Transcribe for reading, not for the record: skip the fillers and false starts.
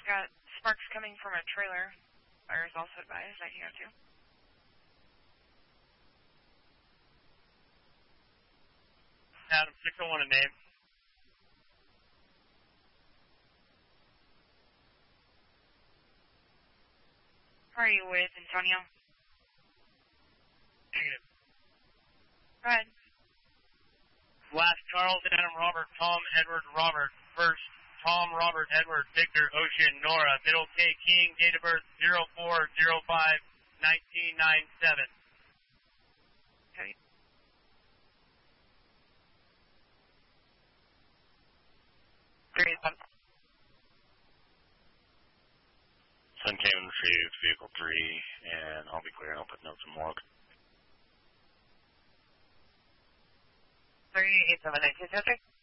got sparks coming from a trailer. Fire is also advised, 1902. Adam, 601 a name. How are you with Antonio? Negative. Go ahead. Last Charles, Adam, Robert, Tom, Edward, Robert. First, Tom, Robert, Edward, Victor, Ocean, Nora. Middle K, King, date of birth 04/05/1997. Okay. Great. Sun came and retrieved vehicle 3, and I'll be clear. I'll put notes in log. 387923.